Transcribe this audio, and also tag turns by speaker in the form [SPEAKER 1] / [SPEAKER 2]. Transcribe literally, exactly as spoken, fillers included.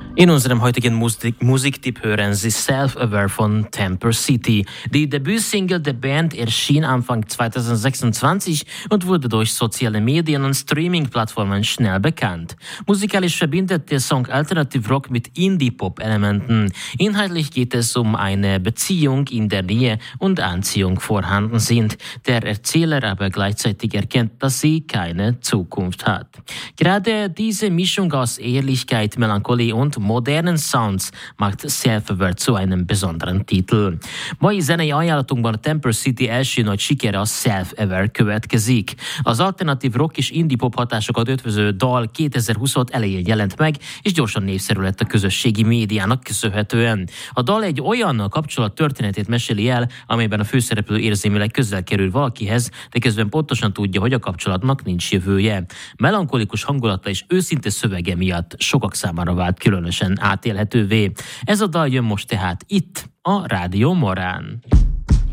[SPEAKER 1] In unserem heutigen Musik Musiktipp hören Sie Self-Aware von Temper City. Die Debütsingle der Band erschien Anfang zwanzig sechsundzwanzig und wurde durch soziale Medien und Streaming-Plattformen schnell bekannt. Musikalisch verbindet der Song Alternative Rock mit Indie-Pop-Elementen. Inhaltlich geht es um eine Beziehung, in der Nähe und Anziehung vorhanden sind. Der Erzähler aber gleichzeitig erkennt, dass sie keine Zukunft hat. Gerade diese Mischung aus Ehrlichkeit, Melancholie und modernen Sounds macht Self-Aware zu einem besonderen Titel. Mai zenei ajánlatunkban a Temper City első nagy sikere a Self-Aware következik. Az alternatív rock és indie pop hatásokat ötvöző dal kétezer-huszonhat elején jelent meg, és gyorsan népszerű lett a közösségi médiának köszönhetően. A dal egy olyan kapcsolat történetét meséli el, amelyben a főszereplő érzelmileg közel kerül valakihez, de közben pontosan tudja, hogy a kapcsolatnak nincs jövője. Melankolikus hangulata és őszinte szövege miatt sokak számára vált különösen átélhetővé. Ez a dal jön most tehát itt a Rádió Morán.